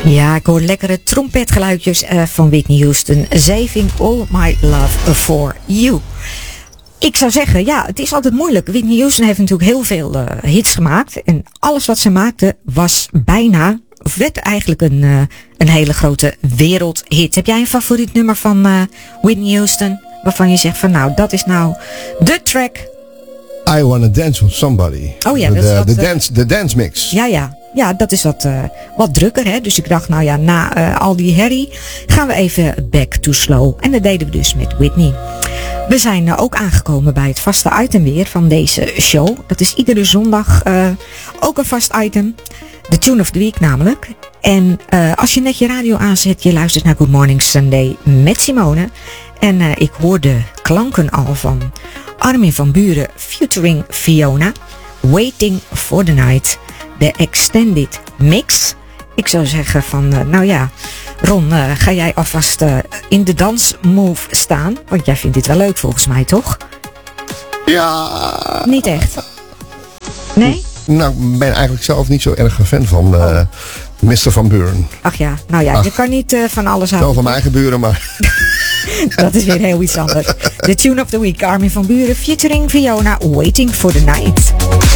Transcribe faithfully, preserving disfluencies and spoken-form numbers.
Ja, ik hoor lekkere trompetgeluidjes uh, van Whitney Houston. Saving all my love for you. Ik zou zeggen, ja, het is altijd moeilijk. Whitney Houston heeft natuurlijk heel veel uh, hits gemaakt. En alles wat ze maakte was bijna, of werd eigenlijk een, uh, een hele grote wereldhit. Heb jij een favoriet nummer van uh, Whitney Houston? Waarvan je zegt van nou, dat is nou de track. I Wanna Dance With Somebody. Oh ja, de, dat is wat, de, uh, dance, de dance mix. Ja, ja. Ja, dat is wat, uh, wat drukker, hè. Dus ik dacht, nou ja, na uh, al die herrie gaan we even back to slow. En dat deden we dus met Whitney. We zijn uh, ook aangekomen bij het vaste item weer van deze show. Dat is iedere zondag uh, ook een vast item. De Tune of the Week namelijk. En uh, als je net je radio aanzet, je luistert naar Good Morning Sunday met Simone. En uh, ik hoor de klanken al van Armin van Buuren featuring Fiona. Waiting for the Night. De extended mix. Ik zou zeggen van, uh, nou ja, Ron, uh, ga jij alvast uh, in de dansmove staan? Want jij vindt dit wel leuk volgens mij, toch? Ja. Niet echt? Nee? Nou, ik ben eigenlijk zelf niet zo erg een fan van uh, oh. mister Van Buuren. Ach ja, nou ja, Ach, je kan niet uh, van alles houden. Wel van mijn eigen buren, maar... Dat is weer heel iets anders. The Tune of the Week, Armin van Buuren featuring Fiona, Waiting for the Night.